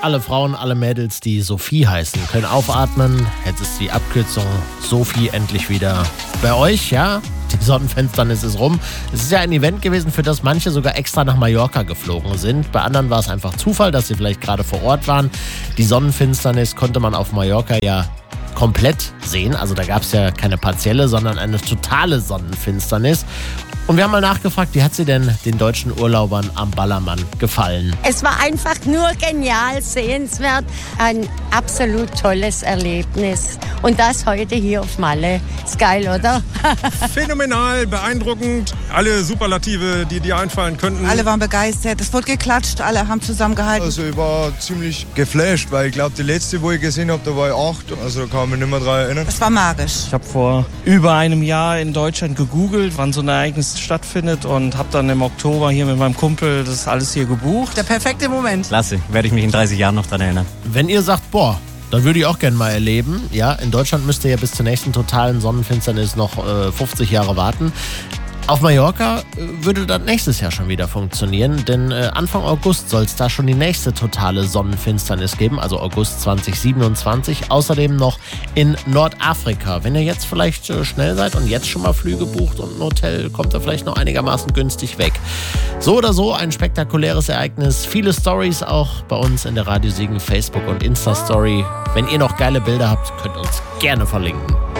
alle Frauen, alle Mädels, die Sophie heißen, können aufatmen. Jetzt ist die Abkürzung Sophie endlich wieder bei euch, ja? Die Sonnenfinsternis ist rum. Es ist ja ein Event gewesen, für das manche sogar extra nach Mallorca geflogen sind. Bei anderen war es einfach Zufall, dass sie vielleicht gerade vor Ort waren. Die Sonnenfinsternis konnte man auf Mallorca ja komplett sehen. Also da gab es ja keine partielle, sondern eine totale Sonnenfinsternis. Und wir haben mal nachgefragt, wie hat sie denn den deutschen Urlaubern am Ballermann gefallen? Es war einfach nur genial, sehenswert, ein absolut tolles Erlebnis. Und das heute hier auf Malle. Ist geil, oder? Phänomenal, beeindruckend. Alle Superlative, die dir einfallen könnten. Alle waren begeistert, es wurde geklatscht, alle haben zusammengehalten. Also ich war ziemlich geflasht, weil ich glaube, die letzte, wo ich gesehen habe, da war ich 8. Also da kann ich mich nicht mehr daran erinnern. Es war magisch. Ich habe vor über einem Jahr in Deutschland gegoogelt, wann so ein Ereignis stattfindet und habe dann im Oktober hier mit meinem Kumpel das alles hier gebucht. Der perfekte Moment. Klasse, werde ich mich in 30 Jahren noch dran erinnern. Wenn ihr sagt, boah, dann würde ich auch gerne mal erleben. Ja, in Deutschland müsst ihr ja bis zur nächsten totalen Sonnenfinsternis noch 50 Jahre warten. Auf Mallorca würde das nächstes Jahr schon wieder funktionieren, denn Anfang August soll es da schon die nächste totale Sonnenfinsternis geben, also August 2027. Außerdem noch in Nordafrika. Wenn ihr jetzt vielleicht schnell seid und jetzt schon mal Flüge bucht und ein Hotel, kommt ihr vielleicht noch einigermaßen günstig weg. So oder so ein spektakuläres Ereignis. Viele Stories auch bei uns in der Radio Siegen Facebook- und Insta-Story. Wenn ihr noch geile Bilder habt, könnt ihr uns gerne verlinken.